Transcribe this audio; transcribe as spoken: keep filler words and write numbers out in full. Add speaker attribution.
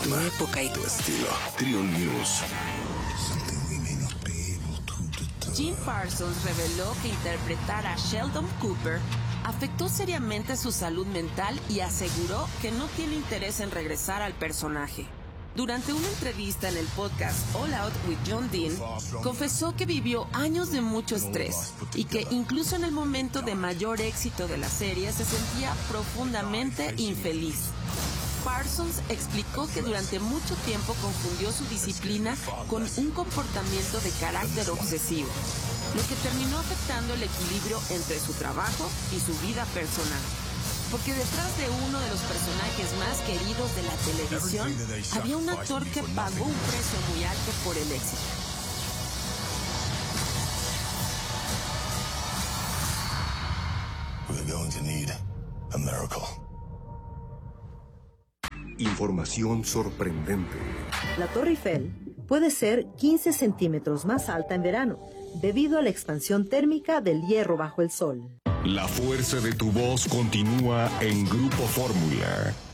Speaker 1: forma,
Speaker 2: tu época y
Speaker 1: tu estilo. Trio News.
Speaker 3: Jim Parsons reveló que interpretar a Sheldon Cooper afectó seriamente su salud mental y aseguró que no tiene interés en regresar al personaje. Durante una entrevista en el podcast All Out with John Dean, confesó que vivió años de mucho estrés y que incluso en el momento de mayor éxito de la serie se sentía profundamente infeliz. Parsons explicó que durante mucho tiempo confundió su disciplina con un comportamiento de carácter obsesivo, lo que terminó afectando el equilibrio entre su trabajo y su vida personal. Porque detrás de uno de los personajes más queridos de la televisión había un actor que pagó un precio muy alto por el éxito.
Speaker 1: We're going to need a miracle.
Speaker 4: Información sorprendente.
Speaker 5: La Torre Eiffel puede ser quince centímetros más alta en verano, debido a la expansión térmica del hierro bajo el sol.
Speaker 4: La fuerza de tu voz continúa en Grupo Fórmula.